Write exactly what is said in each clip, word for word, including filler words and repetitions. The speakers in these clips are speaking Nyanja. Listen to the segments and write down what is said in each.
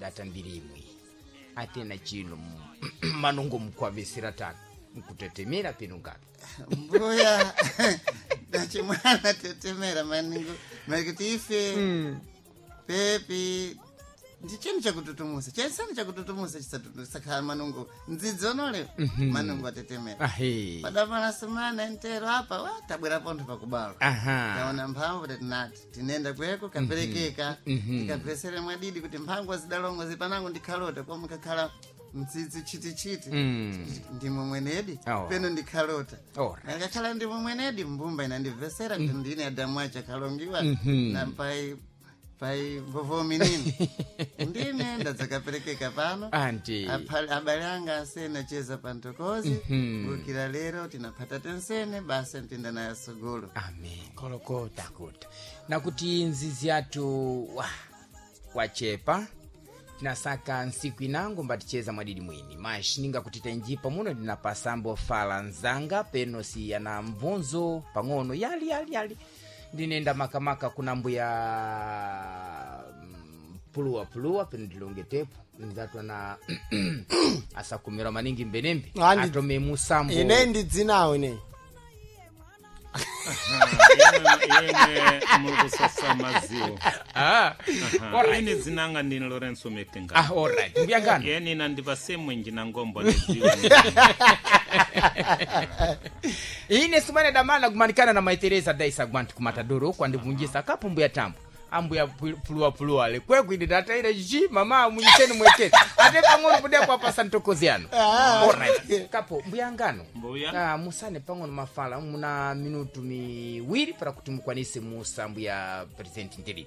data mbirimwi atena chino manungo mkwavesera tano mkutetemera pino ngapi mbuya dachimwana tetemera maningo makitife mm. pepi ndicheni chakututumusa chaisani chakututumusa chisatu sakhala manungo nzidzonole mm-hmm. manungo atetemera ahe padapana semana entero hapa watabwera pontho pakubalo aha taona mphamvu tinati tinenda kweko kaperekeka mm-hmm. tikapesere mwadidi kuti mphango zidalongo zipanango ndikhalota kwa mukakhala mtsitsi chiti chiti mm. ndimo mwenedi oh. peno ndikhalota right. ngakhala ndimo mwenedi mbumba inandivesera mm. kuti ndine adamu acha kalongiwa mm-hmm. na pai pai vovo minini ndine ndadzakaperekeka pano anti abale anga asena cheza pantokozi mm-hmm. ukira lero tinapata tensene basi ntinda nayo sogolo amen kolokota kuta na kuti nzizi yatu wa wachepa tinasaka nsiku inango mbaticheza mwadidi mwini mashininga kuti tenjipa muno ndinapasambo fala nzanga peno si yana mvunzo pang'ono yali yali yali ndinenda makamaka kuna mbuya mm, puluwa puluwa peno ndilonge tepu nzatwa na asakumira maningi mbenembe atome musambo ine ndi dzinawo ine yene mukusasa maziwo ah alright ine zinanga ndine Lorenzo Mekenga ah alright mbiyangana yene nandipasemo njina ngombo neziwo ine sumane damana kumanikana na Maitereza Daisa Gwanti kumatadoro kwa ndivunjisa kapumbu ya tambu ambu ya puluwa puluwa le kweku indi data ile jiji mama mwiseni mwekezi ate pangonu pudia kwa pasa ntokoziano alright kapo mbuyangano mbuya ah musane pangonu mafala muna minutu miwiri para kutimukwanise musa mbuya president Ndili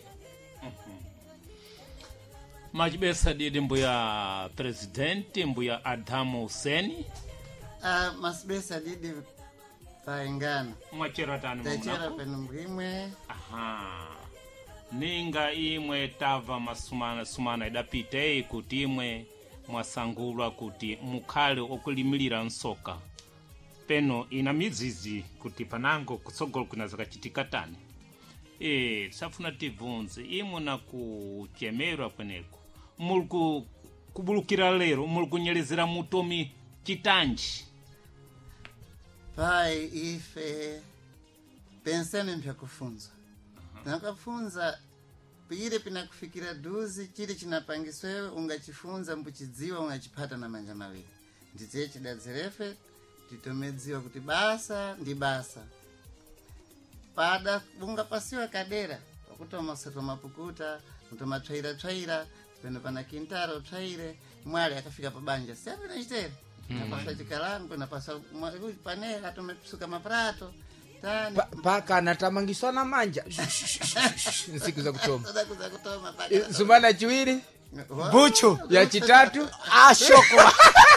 majibesa didi mbuya president mbuya Adamu Hussein ah masbesa didi paingana mwachera tani tachera peno mbimwe aha ninga imwe tava masumana sumana idapite kuti imwe mwasangulwa kuti mukhale okulimilira nsoka peno ina mizizi kuti panango kusogolo kuna zakachitika tani eh safuna tivunze imwe na kuchemerwa kweneko mulku kubulukira lero mulku nyelezera mutomi chitanji pai ife pensene mpya kufunza nakafunza pire pinakufikira duzi chili chinapangiswewe ungachifunza mbuchidziwa ungachipata na manja mawili ndiye chidazerefe titomedziwa kuti basa ndi basa pada ungapasiwa kadera wakutoma soto mapukuta utoma twaira twaira peno pana kintaro twaire mwali akafika pabanja sasa na chitera napasa chikalango napasa panela tumesuka maprato paka natamangiswa na manja nsiku za kutoma za kutoma paka sumana chiwiri bucho ya chitatu ashoko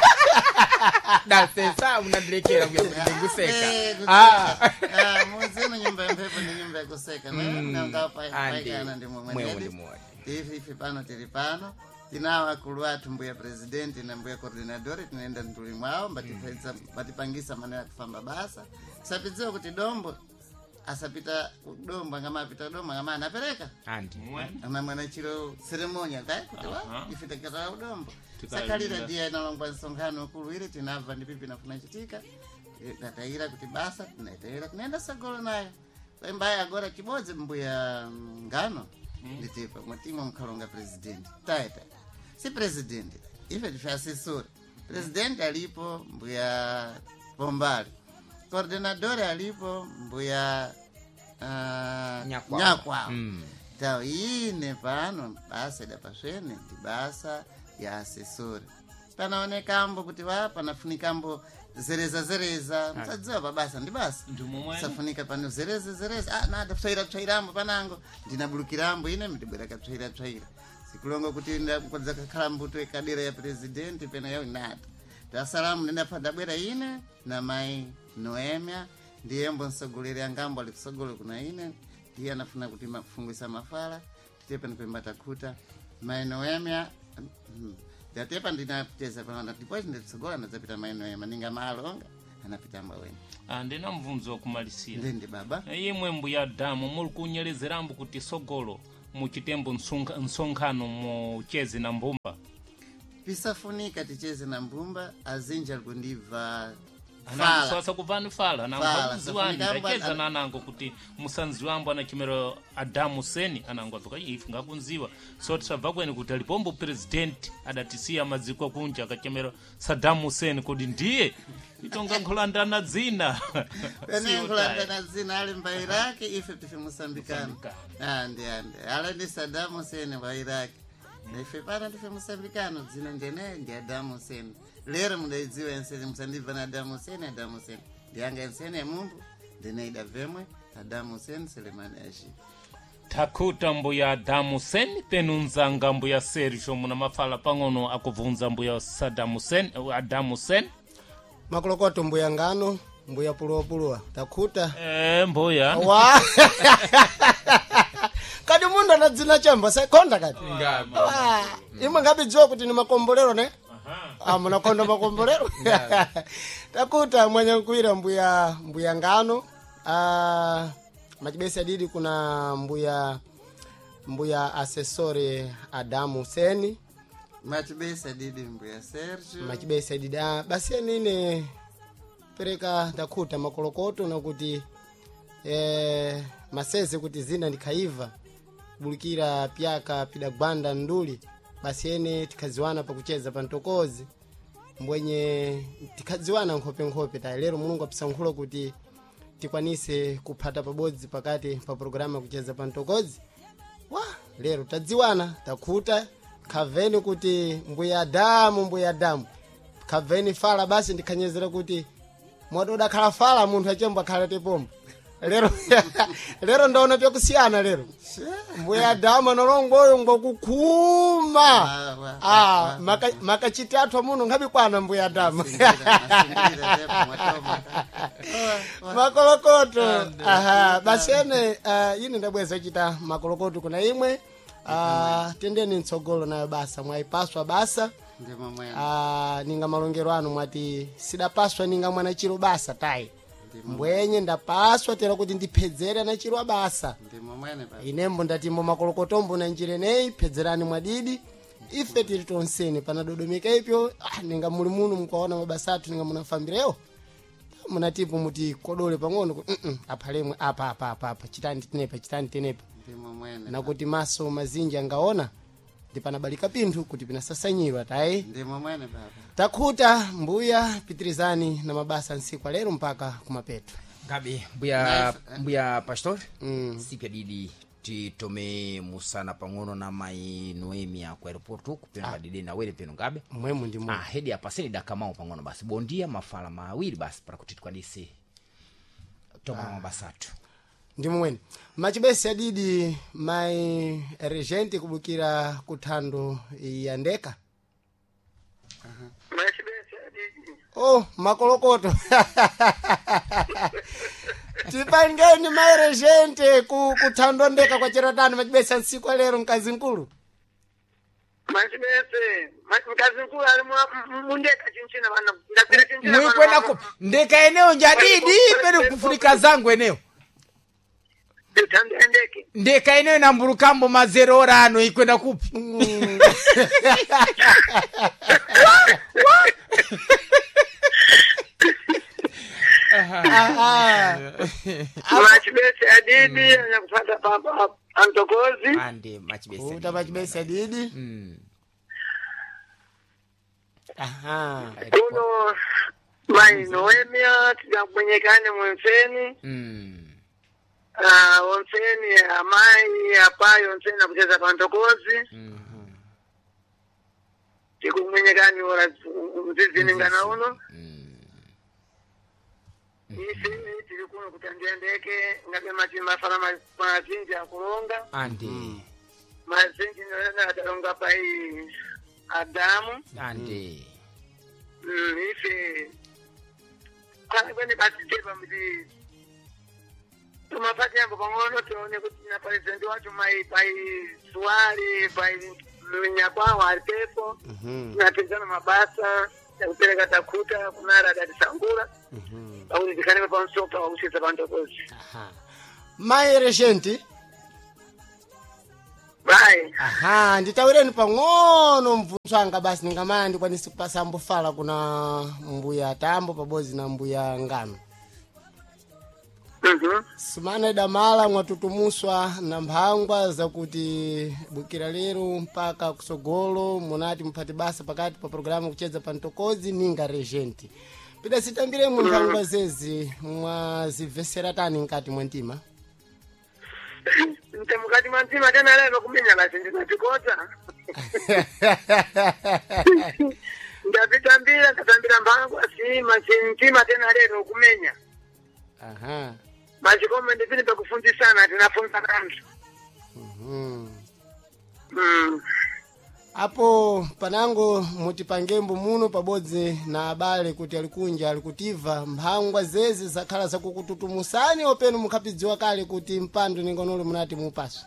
na sesa unadrekera vya kunguseka ah ah mwanzo nyumba ya mpepo ni nyumba ya kuseka na ngapa paikana ndimo mwenyewe hivi hivi pano tilipano tinawa kulwatu mbuya president na mbuya coordinator tunaenda nduli mwao mbatifaisa batipangisa maneno kufamba basa sapidzio kuti dombo asapita dombo ngama apita dombo ngama anapeleka andi ama mwana chiro ceremonia kai kuti wa ifite kata dombo sakalira dia inalongwa nsonkhano kulu ile tinava ndi pipi nafuna chitika dataira kuti basa tunaitaira tunaenda sagolo nayo mbaya agora kibodze mbuya ngano nditipa mwatimo mkhalonga president taita si president ife tifasisuri president alipo mbuya Bombali coordinador alipo mbuya uh, nyakwa nyakwa mm. tao ine pano basa idapashene ndi basa ya asesori panaonekambo kuti wa panafunikambo zereza zereza msadziwa babasa ndi basa safunika pano zereza zereza ah nada tsaira tsairambo panango ndinabulukirambo ine ndibwera katsaira tsaira sikulongo kuti ndakodza kakhala mbuto ekadera ya president pena yao nada dasalamu nenda padabwera ine na mai Noemia ndiye mbonsogolera ngambo alikusogolo kuna ine ndiye anafuna kuti mafungisa mafala titepe nipemba takuta mai Noemia datepa ndinapiteza pano ndipo nditsogola ndazapita mai Noemia ninga malonga anapita mbaweni andina mvunzo kumalisira ndindi baba imwe mbuya Adamu muri kunyelezerambo kuti sogolo mu chitembo nsonkhano mu chezi na mbumba pisafunika ticheze na mbumba azinji alikundibva Anangu sasa kuvani fala Fala, anangu ziwani safunika ndacheza amba- na anangu kuti musanzi wambo ana chimero Adamu Seni anangu avuka ifu ngakunziwa so tisabva kweni kuti alipombo president adatisiya maziko kunja akachemero Saddam Hussein kodi ndiye itonga nkulandana dzina pene nkulandana dzina ali mba Iraki ife tife Mosambikano Mosambikano. andi andi ala ndi Saddam Hussein wa Iraki na ife pana tife Mosambikano dzina ndene ndi Adamu Hussein lero mudaidziwa ensene musandibva na Adamu Hussein Adamu Hussein ndiyanga ensene mumbu ndineida vemwe Adamu Hussein Selemani Ashi Takuta mbuya Adamu Hussein penu nzanga mbuya Sergio muna mafala pang'ono akuvunza mbuya Saddam Hussein Adamu Hussein makolokoto mbuya ngano mbuya puluwa takuta eh mbuya wa kadi mundu anadzina chamba sekonda kati Ngabi. Ah, imwe ngabidziwa kuti ni makombolero ne ah munakonda makombolero takuta mwenye nkuira mbuya mbuya ngano ah machibesi adidi kuna mbuya mbuya asesore Adamu Hussein machibesa didi mbuya Sergio machibesi adidi ah, basi nini pereka takuta makolokoto na kuti eh maseze kuti zina ndikaiva bulikira pyaka pidagwanda nduli basi ene tikaziwana pakucheza pantokozi mbwenye tikaziwana nkhope nkhope ta lero mulungu apisankhulo kuti tikwanise kuphata pabodzi pakati pa programa kucheza pantokozi wa lero tadziwana takuta khaveni kuti mbuya Adamu mbuya Adamu khaveni fala basi ndikhanyezera kuti mwadoda khala fala munthu achemba khala tepombo lero lero ndaona pyakusiyana lero mbuya Adamu nolongoyo ngokukhuma ah maka makachitatu muno ngabikwana mbuya Adamu makolokoto aha basi ene uh, yini ndabweza chita makolokoto kuna imwe uh, tendeni ntsogolo nayo basa mwaipaswa basa ndimo mwene ah ninga malongero anu mwati sidapaswa ninga mwana chiro basa tai mbwenye ndapaswa tera kuti ndiphedzera na chiro basa ndimo mwene baba inembo ndatimbo makolokotombo na njire nei phedzerani mwadidi ife tiri tonsene panadodomeka ipyo ah ninga muli muno mkaona mabasa athu ninga munafambireo munatipo muti kodole pang'ono ku mm aphalemwe apa apa apa apa chitani tinepa chitani tinepa ndimo mwene na kuti maso mazinji angaona ndipanabalika pinthu kuti pinasasanyirwa tai ndimo mwene baba takuta mbuya pitirizani na mabasa nsiku lero mpaka kumapeto Ngabi mbuya mbuya pastor mm. sipya didi titome musana pang'ono na mai Noemia kwa airport kupenda ah. didi na wele peno ngabe mwemu ndi mwemu ah hedi hapa sini dakamao pang'ono basi bondia mafala mawili basi para kuti tukwadisi toma ah. mabasatu ndi mwene machibesi adidi mai regente kubukira kuthando ya ndeka machibesi adidi oh makolokoto tipangeni mai regente ku kuthando ndeka kwa cheratani machibesi nsiku lero mkazi nkulu machibesi mkazi nkulu ali mundeka chinchina bana ndapira chinchina mwi kwenda ku ndeka eneo njadidi penu kufurika zangu eneo ndeke ndeka eneo na mburukambo mazero orano ikwenda kupi machibesi adidi anakupata papa antokozi ande machibesi uta machibesi adidi mm aha kuno mai Noemia tikamwenyekane mwenseni mm ah wonseni amai apayo wonseni akucheza pantokozi mhm tikumwenyekani ora mzizilingana uno isi tiri kuno kutandia ndeke ngabe mati mafala mazinji akulonga ande mazinji nana adalonga pai Adamu ande mm ife kana kwani basi jeba mdi tumapati hapo pang'ono tuone kuti na president watu mai pai swali pai lunyakwa alipepo mhm tunapizana mabasa ya kupeleka takuta kunara dadi sangura mhm au zikane pa nsopa au sisa pantokozi aha mai regente Bye. aha nditawireni pang'ono mvuntswanga basi ningamaya ndikwanisi kupasa mbufala kuna mbuya tambo pabodzi na mbuya ngano. Mhm. Sumana idamala mwatutumuswa na mphangwa zakuti bukira lero mpaka kusogolo munati mphati basa pakati pa programu kucheza pa ntokozi ninga regenti. Pida sitambire mu mphangwa zezi mwazivesera tani nkati mwentima. Ntemukati mantima tena lero kumenya la sindi natikota. Ndapitambira katambira mphangwa si machintima tena lero kumenya. Aha. Machikome ndipini pakufundisana tinafunza kantu. Mhm. Mm. Apo panango mutipangembo muno pabodzi na abale kuti alikunja alikutiva mphangwa zezi zakhala zakukututumusani openu mukhapidziwa kale kuti mpando ningonolo munati mupaso.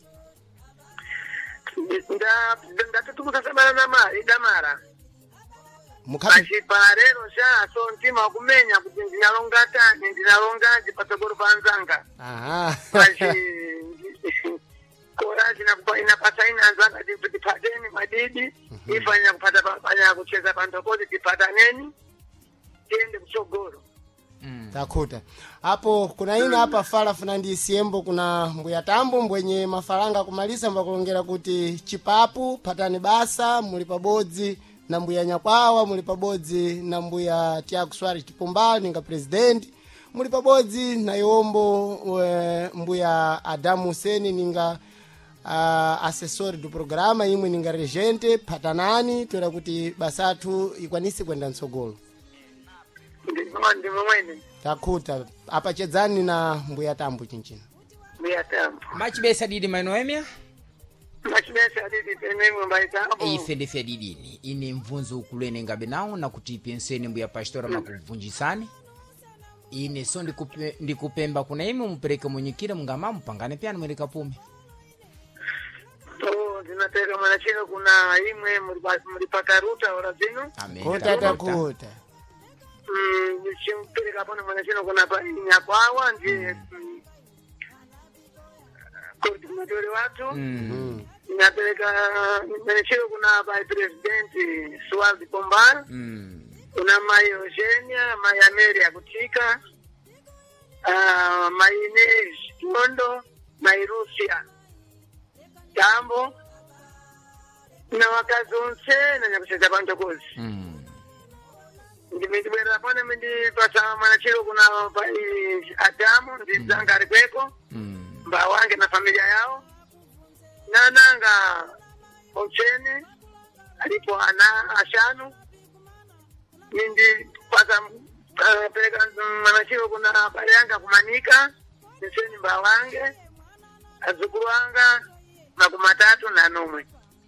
Nda ndatutumuka sabana na mari damara. Mukhapi Machipa lero sha so ntima kumenya kuti ndinalonga tani ndinalonga ndipatogoro panzanga. aha. Machi koraji na kupa inapata inaanza ndipateni madidi ifanya kupata panya kucheza pantokozi tipata neni tiende kusogoro. Mm. Takuta. Hapo kuna ina hapa fala funandi siembo kuna mbuya tambo mbwenye mafalanga kumaliza mbakulongera kuti chipapu patani basa muli pabodzi na mbuya nyakwawa muli pabodzi na mbuya Tiago Swari Chipumbali ninga president muli pabodzi na yombo we, mbuya Adamu Huseni ninga uh, assessor du programa imwe ninga regente patanani twera kuti basatu ikwanisi kwenda nsogolo. Ndimo ndimo mwene. Takuta apa chedzani na mbuya tambo chinchina. Mbuya tambo. Machibesa didi mainoemia? Machibesa didi tenengo mbuya tambo. Ife ndefe didini. Ini mvunzo ukulene ngabe nao na kuti penseni mbuya pastora mm. makuvunjisani. Ine so ndikupe, ndikupemba kuna ime mupereke mwenyekira mungama mpangane pia mweleka pume. Oh, zinateka mwanachino kuna imwe mulipaka ruta ora zino. Amen. Kota takuta. Mm, chimpeleka pano mwanachino kuna pa nyakwawa nje mm. Kodi mwadori watu. Mm. Napeleka mwanachino kuna pa president Suardi Pombar. Mm. Kuna mai Eugenia, mai Ameria Kutika, uh, mai Inez Tondo, mai Rusia Tambo, na wakazi onse na nyakucheza pantokozi. Mm. Ndimidibwera pone mindi pasa mwanachiro kuna pai Adamu, ndizanga arikweko, Mm. mba wange na familia yao. Nananga Ocheni, alipo ana ashanu, nindi pasa uh, peleka mwanachiro kuna pai yanga kumanika, niseni mba wange, azukuru wanga, makumatatu na nomwe.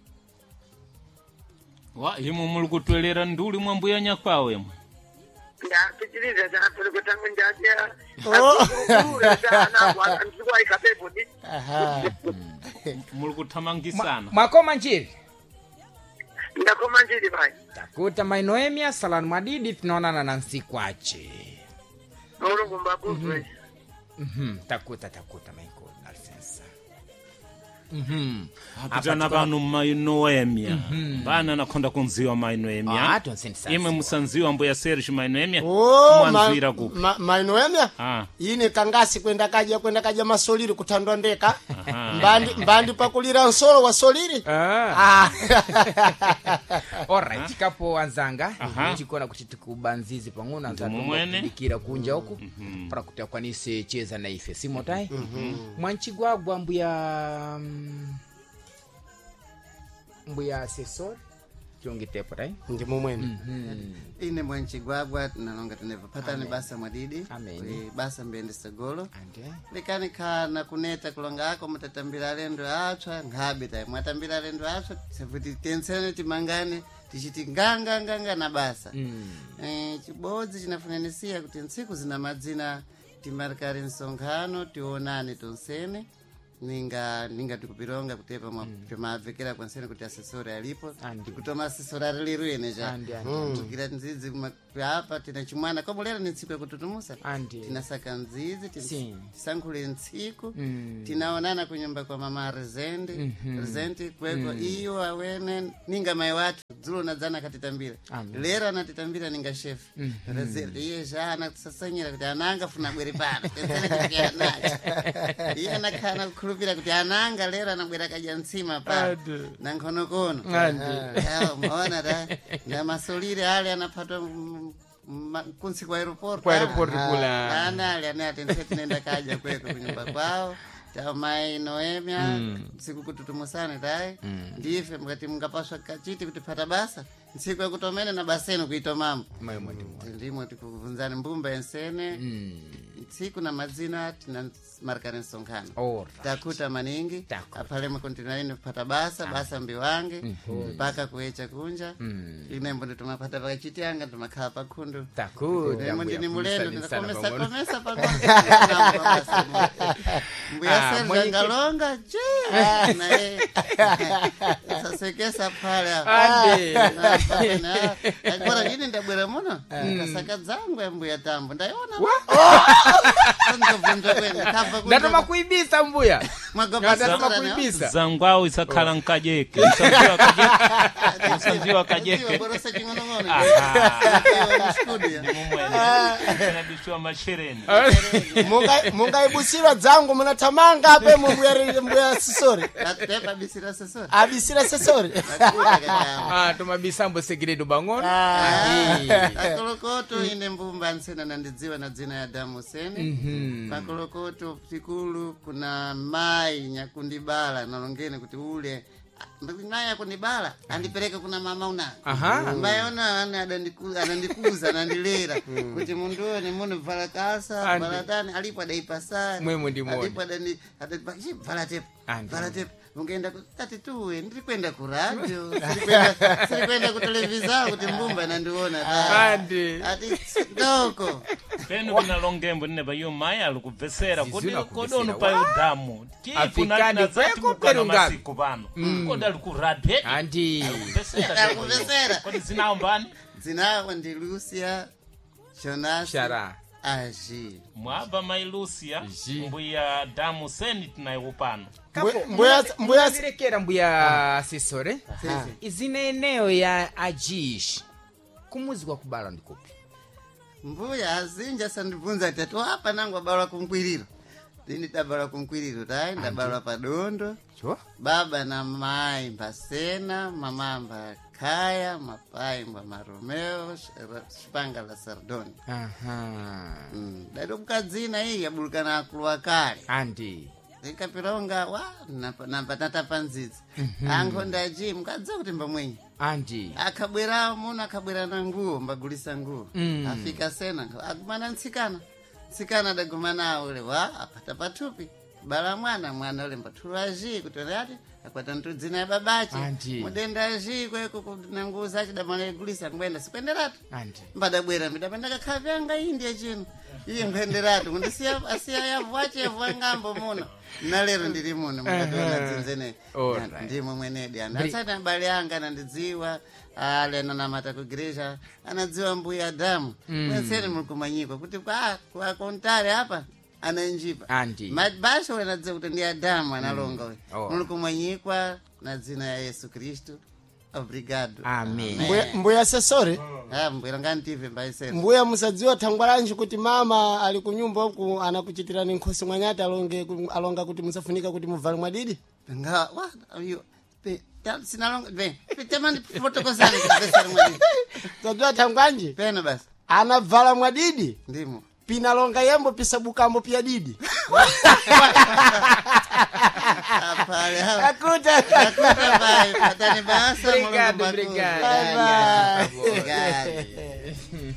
Wa himu muli kutwelera nduli mwambuya nyakwawe mwe. Ndapitiliza za pelekotanga njazia. Oh. Azukuru sana kwa nzikuwa ikapepo di. Aha. Muli kuthamangisana. Mwakoma njiri? Ndakoma njiri bai. Takuta mainoemia salani madidi tunaonana na nsikwache. Mulungu mbakuzwe. Mhm. Takuta takuta maiko nalsensa. Mhm. Apitana pano mainoemia. Bana nakonda kunziwa mainoemia. Ah, tonsensa. Imwe musanziwa mbuya Serge mainoemia. Oh, Mwanzira kupi. ma, mainoemia? Ah. Ine kangasi kwenda kaja kwenda kaja masoliri kutandwa ndeka. Mbandi mbandi pakulira nsolo wa soliri. Ah. Ah. Alright, chikapo anzanga. Aha. Chikona kuti tikubanzizi pangona anzanga mwene. kudikira kunja huku. Para kuti akwanise cheza na ife. Simotai? Mwanchigwagwa mbuya mbuya assessor chongitepo tai. Ndimo mwene. Mhm. ine mwenchigwagwa nalonga tenevo patani basa mwadidi Amen. kuli basa mbende segolo Ande. likanikana kuneta kulonga ako mutatambira alendo atswa nkhabe tayi mwatambira alendo atswa safuti tensene timangane tichiti nganga nganga na basa Mm. eh, chibodzi chinafunanisiya kuti ntsiku zina madzina timarikari nsonkhano tionane tonsene ninga ninga tikupironga kutepa mwa pemavekera kwansene kuti asesore alipo Andi. kutoma asesore alilirwene ja Andi, andi. tukira nzizi apa tina chimwana komulera ni tsiku yakututumusa Andi. tinasaka nzizi Sim. tisankhule ntsiku Mm. tinaonana kunyumba kwa mama Rezendi Mhm. Rezendi kweko iyo awene ninga mai watu dzulo na dzana katitambira Amen. lera anatitambira ninga chef Mhm. Rezendi iye jana kusasanyira kuti ananga funa bwere pano anacho iye anakana kukhulupira kuti ananga lera anabwera kaja ntsima pa Adi. na nkhonokono Andi. Yawo, maona ta na masolire ale anaphatwa m- m- kunsi kwa aeroport Kwa aeroport kula. ana ali anati ntete nenda kaja kwetu kunyumba kwao ta mai Noemia Mm. siku kututumusane tai Mm. ndife mkati mungapaswa kachiti kuti phata basa ntsiku yakutomene na basenu kuito mambo Moyo mwati mwa. ndimo tikuvunzani mbumba ensene Mm. tsiku na mazina tina markane nsonkhano Ora. takuta maningi Takuta. apalemo kontinuaini kupata basa basa mbi wange mpaka kuecha kunja Mm. inembo nditumapata pakachitianga tumakhala pakhundu Takuta. nemo ndini mulendo Mbuya sana ndinakomesa pamoja. komesa pang'ono mbuya Ah, serja mwenye- ngalonga je naye sasekesa pale Andi. akora ini ndabwera muno kasaka dzangu ya mbuya tambo ndaiona ndovunja kwene kava Ndatoma kuibisa mbuya. Ndatoma kuibisa. zangwawo isakhala nkajeke usanziwa kajeke usanziwa kajeke borosa ching'onong'ono mumwene inabishiwa mashereni Munga- mungaibusira dzangu munatamanga ape mumbuya mbuya sesori atepa bisira sesori abisira sesori Ah, tumabisambo segredo bangono. pakolokoto ine mbumba nsena nandidziwa na dzina ya damuseni Mhm. pakolokoto pikulu kuna mai nyakundibala nalongeni kuti ule mai yakundibala andipereke kuna mama una Aha. mbayona ane adandiku- anandikuza anandilera kuti munduoni muno valakasa Andi. valatani alipo adaipasari Mwemwe ndimoni. alipo adani adanipa "Chi, valatepo Andi. valatepo mungaenda ku- tati tuwe ndiri kwenda ku radio siri kwenda- siri kwenda ku televisa kuti mbumba nandiona Andi. ati doko penu kunalongembo nine payo mayi ali kubvesera kodi Zizina kodono kubvesera. payo damu Afikani kweko kwenu ngapi? masiku pano kodi ali ku radio Andi. kubvesera Akubvesera. kodi zinawo mbani dzinawo ndi Lucia Jonas Shara. aji mwaba mayi Lucia Ji. mbuya damu seni tinayo pano Mbuya- mbuya- mbuya- Zirekera mbuya sesore. Izina eneo ya ajish. Kumuzi kwa kubala ndikupi. mbuya azinja sandibvunza tatu apa nangu abalwa kumkwiriro ndini dabalwa kumkwiriro tai ndabalwa padondo Chwa? baba na mai mbasena mamamba kaya mapai mbwa maromeo shipanga la sardoni Aha. mm. dado mukadzina iyi yabulukana akulu akale Andi. ikapironga wa nampatata panzidzi ango ndaji mukadza kuti mbamwenyi Andi. akabwera muno akabwera na nguo mbagulisa nguo Mm. afika sena agumana ntsikana tsikana adagumana ule wa apata patupi bala mwana mwana ule mbatulu aji kuti ati akwata ntudzina ya babache Andi. mudenda aji kweko kuna nguo zache damala igulisa ngwenda sikwenderatu Andi. mbadabwera mbidapenda kakhala vyanga indiya chino iye nkwenderatu kundisiya asiya yavu ache yavu angambo muno nalero ndiri muno mukationa dzinzene Alright. ndimo mwenedi ana asati abale anga anandidziwa ale ananamata kugireja anadziwa mbuya damu mwenseni muri kumanyikwa kuti kwa kwa kontari apa ananjipa Andi. mabasha ule anadziwa kuti ndi adamu analonga we Oh. muri kumanyikwa na dzina ya Yesu Kristu obrigado Amen. Mbuya- mbuya sesori ah mbwira ngantive mbaisera mbuya musadziwa thangwa lanji kuti mama ali kunyumba uku anakuchitirani nkhosi mwanyati alonge alonga kuti musafunika kuti muvale mwadidi nga wa ayo pe ta- sinalonga pe pe temani fotokozani kabisa mwadi sadziwa thangwanji pena basi anavala mwadidi ndimo pinalonga yembo pisabukambo pya didi apale akuta akuta bai patani basa Obrigado, mulungu obrigado. bakulu. Bye, bye. Obrigado.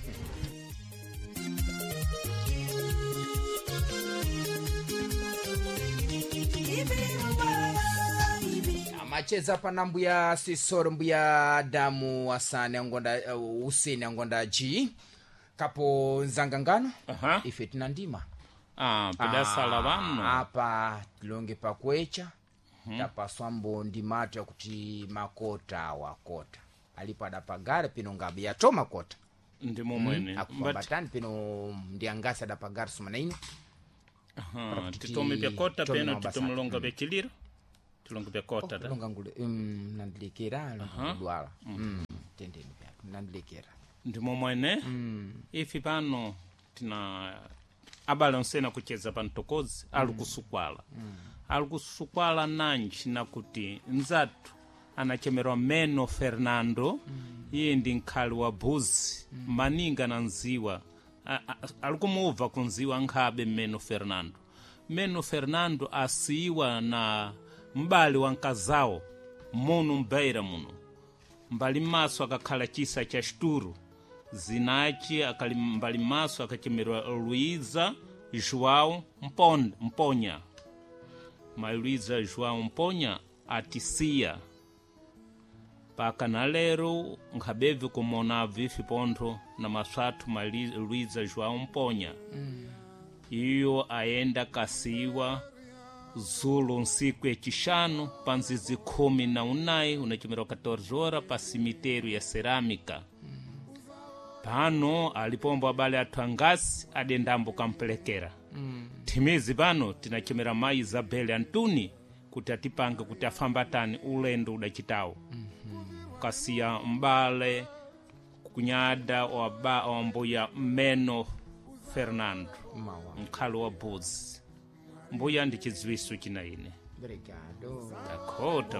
Amacheza pana mbuya sisoro mbuya damu asane angonda uh, useni angonda ji kapo nzangangano Aha. ife tina ndima ah pedasala vano apa tilonge pakwecha hmm. tapaswa mbondi mato yakuti makota awakota alipo adapagare pino ngabe yato makota ndi momwene hmm. akufambatani pino ndiangasi adapagare sumana ino aha titomi pekota peno titomulonga bekiliro tilonga pekota da longa ngule um nandlikira longa dwala mm tendeni pya nandlikira ndi momwene mm ifi pano tina abalansena kucheza pantokozi mm. alikusukwala mm. alikusukwala nanji nakuti nzatu anachemerwa Meno Fernando mm. iye ndi nkhali wa Buzi mm. maninga na nziwa alikumuva kunziwa nkhabe Meno Fernando Meno Fernando asiwa na mbali wa nkazao muno mbeira muno mbali maso akakhala chisa cha Sturu zinachi akali mbali maso akachemerwa Luiza João Mponda Mponya ma Luiza João Mponya atisia paka na lero nkhabevi kumona vifi pontho na maswatu ma Luiza João Mponya mm. iyo aenda kasiwa Zulu nsiku echishanu panzizi kumi na unai unachimerwa quatorze horas pa cemitério ya Cerâmica mm. pano alipombo abale atwangasi adendambo kampelekera mm. timizi pano tinachimera mai Isabel Antuni kuti atipanga kuti afambatani ulendo udachitawo mm -hmm. kasiya mbale kunyada waba wambuya Meno Fernando mkhalo wa Buzi mbuya ndi chidziwiso china ine obrigado dakota